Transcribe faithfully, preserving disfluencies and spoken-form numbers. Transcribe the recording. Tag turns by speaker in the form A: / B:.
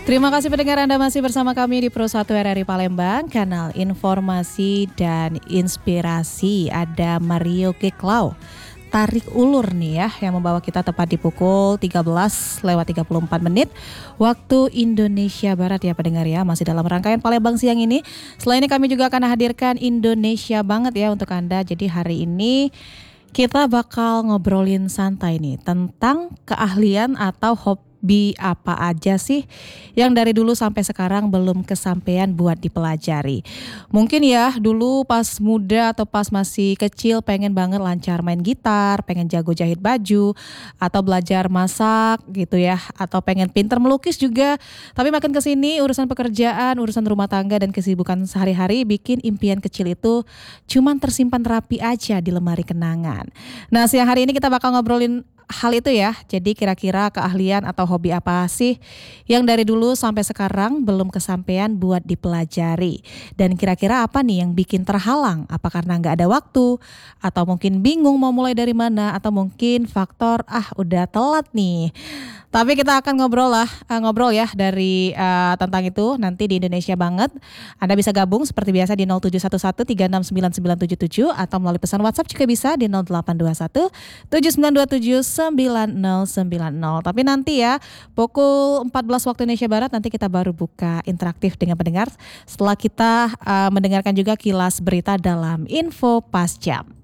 A: Terima kasih pendengar, Anda masih bersama kami di Pro satu R R I Palembang, kanal informasi dan inspirasi. Ada Mario Keklau, tarik ulur nih ya, yang membawa kita tepat di pukul tiga belas lewat tiga puluh empat menit waktu Indonesia Barat ya pendengar ya. Masih dalam rangkaian Palembang siang ini. Selain ini kami juga akan hadirkan Indonesia banget ya untuk Anda. Jadi hari ini kita bakal ngobrolin santai nih tentang keahlian atau hobi apa aja sih yang dari dulu sampai sekarang belum kesampaian buat dipelajari. Mungkin ya dulu pas muda atau pas masih kecil pengen banget lancar main gitar, pengen jago jahit baju, atau belajar masak gitu ya, atau pengen pinter melukis juga. Tapi makin kesini urusan pekerjaan, urusan rumah tangga dan kesibukan sehari-hari bikin impian kecil itu cuman tersimpan rapi aja di lemari kenangan. Nah, siang hari ini kita bakal ngobrolin hal itu ya. Jadi kira-kira keahlian atau hobi apa sih yang dari dulu sampai sekarang belum kesampaian buat dipelajari. Dan kira-kira apa nih yang bikin terhalang? Apa karena gak ada waktu? Atau mungkin bingung mau mulai dari mana? Atau mungkin faktor ah udah telat nih. Tapi kita akan ngobrol lah, uh, ngobrol ya dari uh, tentang itu nanti di Indonesia Banget. Anda bisa gabung seperti biasa di nol tujuh satu satu tiga enam sembilan sembilan tujuh tujuh atau melalui pesan WhatsApp juga bisa di nol delapan dua satu tujuh sembilan dua tujuh sembilan nol sembilan nol. Tapi nanti ya pukul empat belas waktu Indonesia Barat nanti kita baru buka interaktif dengan pendengar setelah kita uh, mendengarkan juga kilas berita dalam Info Pas Jam.